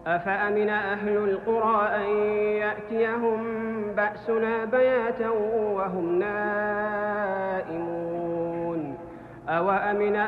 أفأمن أهل القرى أن يأتيهم بأسنا بياتا وهم نائمون أوأمن